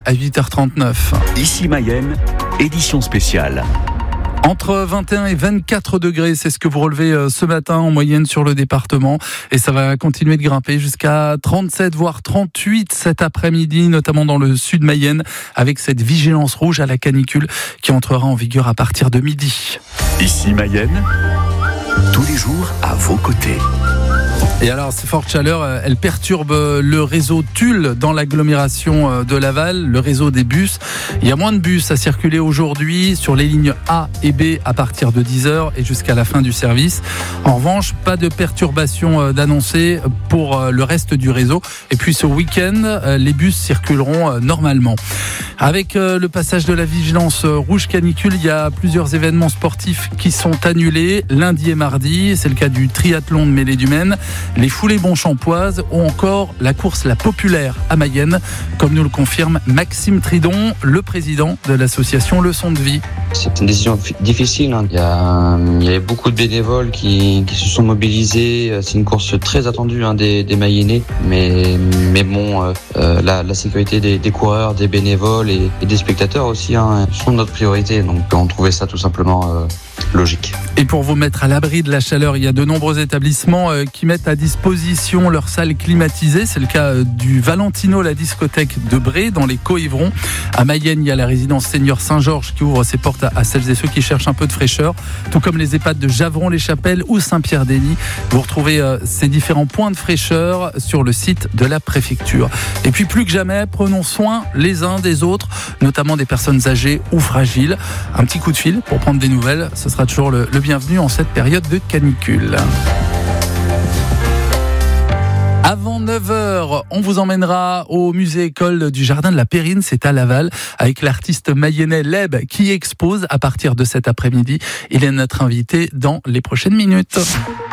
à 8h39. Ici Mayenne, édition spéciale. Entre 21 et 24 degrés, c'est ce que vous relevez ce matin en moyenne sur le département. Et ça va continuer de grimper jusqu'à 37 voire 38 cet après-midi, notamment dans le sud Mayenne, avec cette vigilance rouge à la canicule qui entrera en vigueur à partir de midi. Ici Mayenne, tous les jours à vos côtés. Et alors, ces fortes chaleurs, elles perturbent le réseau Tulle dans l'agglomération de Laval, le réseau des bus. Il y a moins de bus à circuler aujourd'hui sur les lignes A et B à partir de 10h et jusqu'à la fin du service. En revanche, pas de perturbation d'annoncer pour le reste du réseau. Et puis ce week-end, les bus circuleront normalement. Avec le passage de la vigilance rouge canicule, il y a plusieurs événements sportifs qui sont annulés lundi et mardi. C'est le cas du triathlon de Mêlée-du-Maine, les foulées Bonchampoise ou encore la course La Populaire à Mayenne, comme nous le confirme Maxime Tridon, le président de l'association Leçon de Vie. C'est une décision difficile. Il y a beaucoup de bénévoles qui se sont mobilisés. C'est une course très attendue des Mayennais. Mais bon, la sécurité des coureurs, des bénévoles et des spectateurs aussi sont notre priorité. Donc on trouvait ça tout simplement logique. Et pour vous mettre à l'abri de la chaleur, il y a de nombreux établissements qui mettent à disposition leurs salles climatisées. C'est le cas du Valentino, la discothèque de Bré, dans les Coëvrons. À Mayenne, il y a la résidence Seigneur Saint-Georges qui ouvre ses portes à celles et ceux qui cherchent un peu de fraîcheur, tout comme les EHPAD de Javron-les-Chapelles ou Saint-Pierre-d'Hény. Vous retrouvez ces différents points de fraîcheur sur le site de la préfecture. Et puis plus que jamais, prenons soin les uns des autres, notamment des personnes âgées ou fragiles. Un petit coup de fil pour prendre des nouvelles, ce sera toujours le bienvenu en cette période de canicule. Avant 9h, on vous emmènera au musée-école du Jardin de la Périne, c'est à Laval, avec l'artiste mayennais Leb qui expose à partir de cet après-midi. Il est notre invité dans les prochaines minutes.